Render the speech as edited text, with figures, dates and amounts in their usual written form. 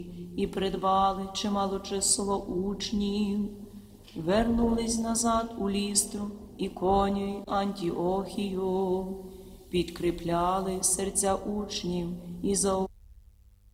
і придбали чимало число учнів. Вернулись назад у Лістру, Іконію й Антіохію, підкріпляли серця учнів і